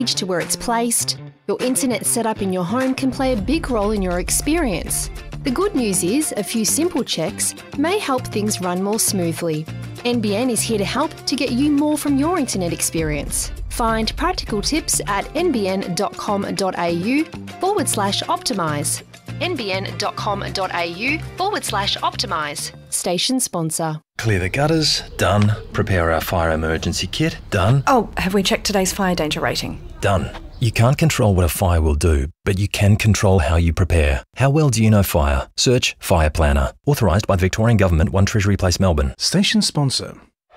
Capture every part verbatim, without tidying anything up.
to where it's placed, your internet setup in your home can play a big role in your experience. The good news is a few simple checks may help things run more smoothly. N B N is here to help to get you more from your internet experience. Find practical tips at nbn.com.au forward slash optimise. nbn.com.au forward slash optimise. Station sponsor. Clear the gutters, done. Prepare our fire emergency kit, done. Oh, have we checked today's fire danger rating? Done. You can't control what a fire will do, but you can control how you prepare. How well do you know fire? Search Fire Planner. Authorised by the Victorian Government, one Treasury Place, Melbourne. Station sponsor.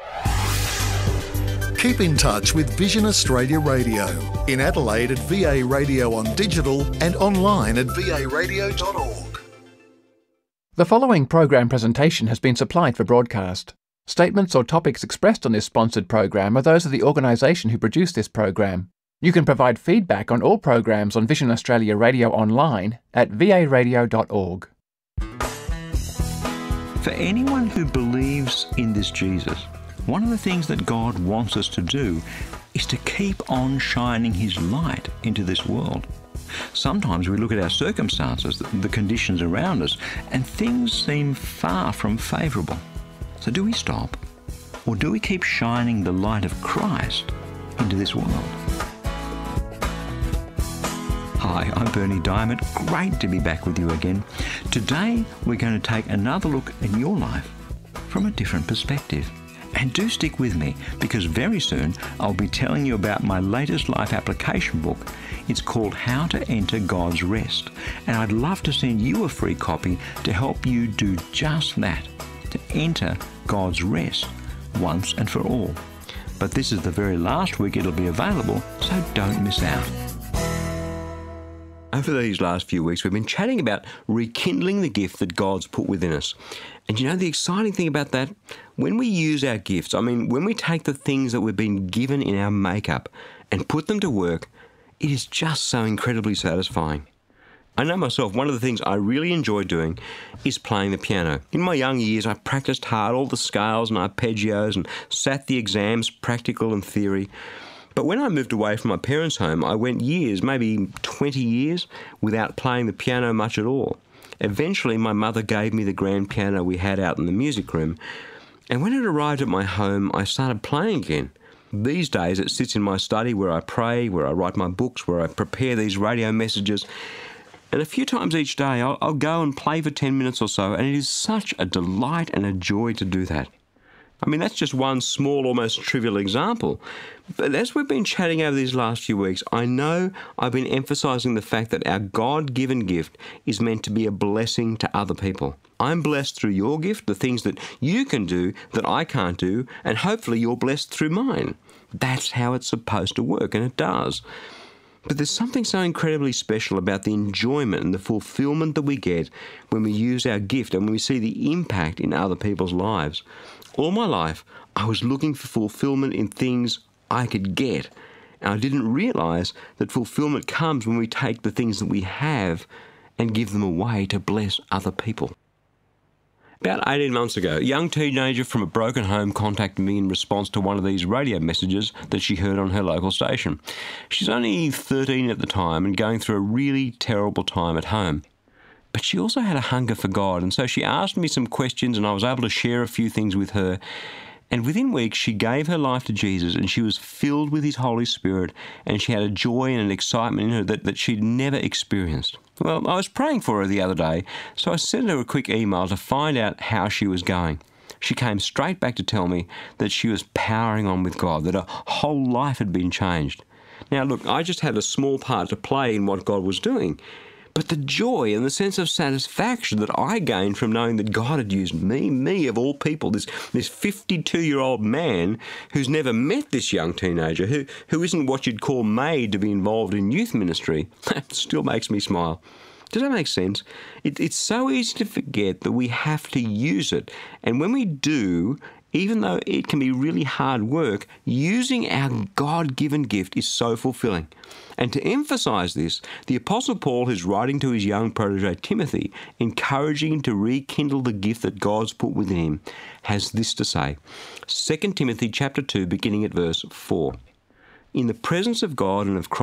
Keep in touch with Vision Australia Radio. In Adelaide at V A Radio on digital and online at v a radio dot org. The following program presentation has been supplied for broadcast. Statements or topics expressed on this sponsored program are those of the organisation who produced this program. You can provide feedback on all programs on Vision Australia Radio online at v a radio dot org. For anyone who believes in this Jesus, one of the things that God wants us to do is to keep on shining His light into this world. Sometimes we look at our circumstances, the conditions around us, and things seem far from favourable. So do we stop? Or do we keep shining the light of Christ into this world? Hi, I'm Bernie Diamond. Great to be back with you again. Today, we're going to take another look in your life from a different perspective. And do stick with me, because very soon I'll be telling you about my latest life application book. It's called How to Enter God's Rest. And I'd love to send you a free copy to help you do just that, to enter God's rest once and for all. But this is the very last week it'll be available, so don't miss out. Over these last few weeks, we've been chatting about rekindling the gift that God's put within us. And you know, the exciting thing about that, when we use our gifts, I mean, when we take the things that we've been given in our makeup and put them to work, it is just so incredibly satisfying. I know myself, one of the things I really enjoy doing is playing the piano. In my young years, I practiced hard all the scales and arpeggios and sat the exams, practical and theory. But when I moved away from my parents' home, I went years, maybe twenty years, without playing the piano much at all. Eventually, my mother gave me the grand piano we had out in the music room, and when it arrived at my home, I started playing again. These days, it sits in my study where I pray, where I write my books, where I prepare these radio messages, and a few times each day, I'll, I'll go and play for ten minutes or so, and it is such a delight and a joy to do that. I mean, that's just one small, almost trivial example. But as we've been chatting over these last few weeks, I know I've been emphasising the fact that our God-given gift is meant to be a blessing to other people. I'm blessed through your gift, the things that you can do that I can't do, and hopefully you're blessed through mine. That's how it's supposed to work, and it does. But there's something so incredibly special about the enjoyment and the fulfilment that we get when we use our gift and when we see the impact in other people's lives. All my life, I was looking for fulfilment in things I could get. And I didn't realise that fulfilment comes when we take the things that we have and give them away to bless other people. About eighteen months ago, a young teenager from a broken home contacted me in response to one of these radio messages that she heard on her local station. She's only thirteen at the time and going through a really terrible time at home. But she also had a hunger for God, and so she asked me some questions and I was able to share a few things with her. And within weeks, she gave her life to Jesus and she was filled with His Holy Spirit, and she had a joy and an excitement in her that, that she'd never experienced. Well, I was praying for her the other day, so I sent her a quick email to find out how she was going. She came straight back to tell me that she was powering on with God, that her whole life had been changed. Now, look, I just had a small part to play in what God was doing. But the joy and the sense of satisfaction that I gained from knowing that God had used me, me of all people, this this fifty-two-year-old man who's never met this young teenager, who, who isn't what you'd call made to be involved in youth ministry, that still makes me smile. Does that make sense? It, it's so easy to forget that we have to use it. And when we do, even though it can be really hard work, using our God-given gift is so fulfilling. And to emphasise this, the Apostle Paul is writing to his young protege Timothy, encouraging him to rekindle the gift that God's put within him, has this to say. Second Timothy chapter two, beginning at verse four. in the presence of God and of Christ,